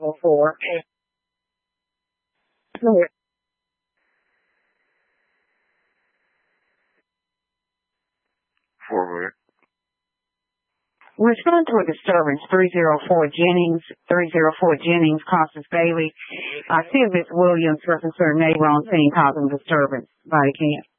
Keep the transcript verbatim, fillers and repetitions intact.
oh four. Go ahead. Forward. Respond to a disturbance, three oh four Jennings, three oh four Jennings, Costas Bailey. I see Miss Williams, reference her neighbor on scene causing disturbance. Body cam.